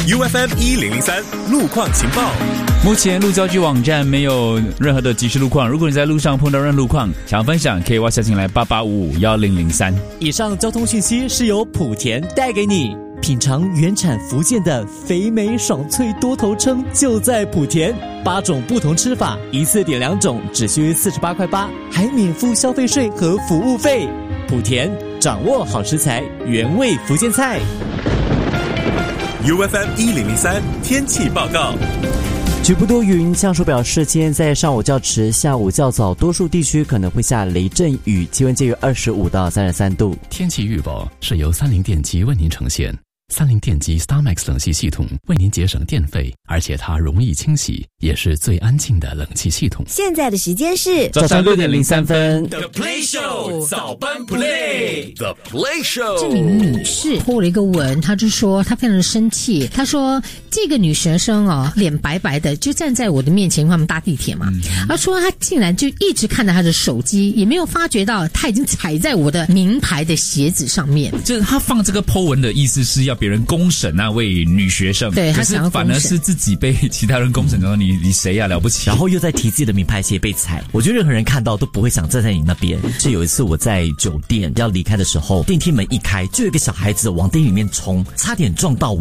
UFM 1003路况情报。 目前路交局网站没有任何的即时路况，如果你在路上碰到任何路况想要分享，可以WhatsApp进来88551003。 以上交通讯息是由莆田带给你。品尝原产福建的肥美爽脆多头鲭，就在莆田，8种不同吃法，一次点2种，只需48.8块，还免付消费税和服务费。莆田，掌握好食材，原味福建菜。 UFM 1003天气报告。 局部多云，降暑表示，今天在上午较迟，下午较早，多数地区可能会下雷阵雨，气温介于25到33度。 天气预报是由三菱电机为您呈现。三菱电机 StarMax 冷气系统为您节省电费，而且它容易清洗，也是最安静的冷气系统。 现在的时间是早上6点03分。 The Play Show 早班 Play The Play Show。 这名女士破了一个文，她就说她非常的生气，她说这个女学生脸白白的就站在我的面前，他们搭地铁嘛，她说她竟然就一直看着她的手机，也没有发觉到她已经踩在我的名牌的鞋子上面。 就是她放这个 po 文的意思是要别人公审那位女学生， 对， 可是反而是自己被其他人公审，然后你谁呀，了不起？ 然后又在提自己的名牌鞋被踩，我觉得任何人看到都不会想站在你那边。是有一次我在酒店要离开的时候，电梯门一开，就有一个小孩子往电梯里面冲，差点撞到我。